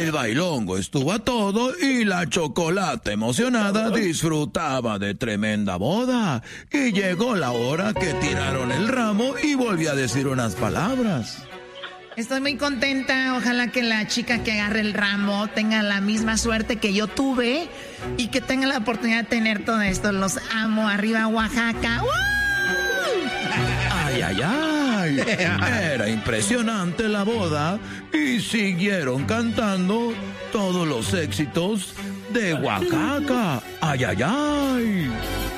El bailongo estuvo a todo y la Chocolata emocionada disfrutaba de tremenda boda. Y llegó la hora que tiraron el ramo y volvió a decir unas palabras. Estoy muy contenta, ojalá que la chica que agarre el ramo tenga la misma suerte que yo tuve y que tenga la oportunidad de tener todo esto. Los amo, arriba Oaxaca. ¡Ay, ay, ay! Era impresionante la boda y siguieron cantando todos los éxitos de Oaxaca. ¡Ay, ay, ay!